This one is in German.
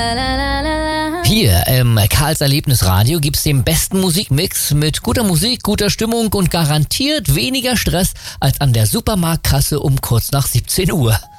Hier im Karls Erlebnisradio gibt's den besten Musikmix mit guter Musik, guter Stimmung und garantiert weniger Stress als an der Supermarktkasse um kurz nach 17 Uhr.